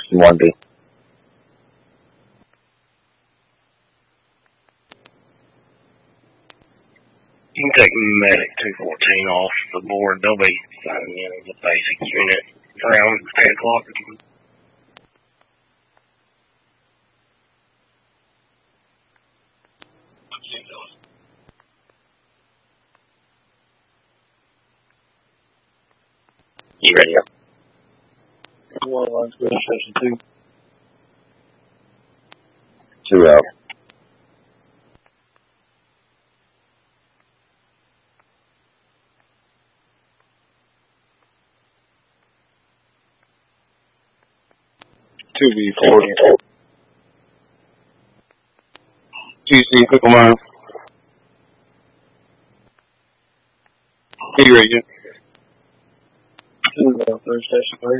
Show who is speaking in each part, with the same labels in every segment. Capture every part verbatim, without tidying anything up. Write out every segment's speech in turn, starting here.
Speaker 1: one B.
Speaker 2: You can take Medic two fourteen off the board. They'll be signing in as a basic unit around ten o'clock. You ready?
Speaker 3: One line square station two.
Speaker 1: Two out.
Speaker 3: Two B forty.
Speaker 4: T C Pickle Mine. B region.
Speaker 3: Two line square station three.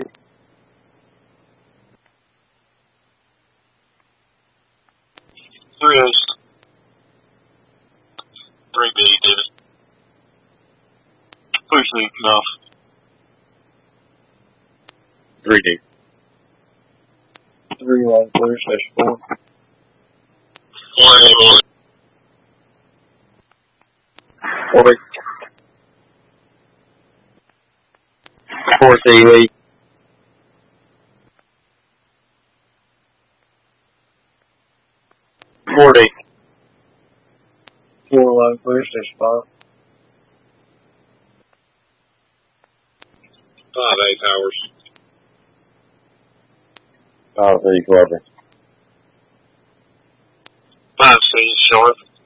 Speaker 5: Three A's. Three B, David. Push lead, get off.
Speaker 4: Three D.
Speaker 3: Three line square station four.
Speaker 5: Four A, four.
Speaker 4: Forty. Four C Lee. Forty.
Speaker 3: Four line square station five.
Speaker 5: Five A, Powers.
Speaker 1: Oh, three, Clever.
Speaker 5: Five C, Sharp.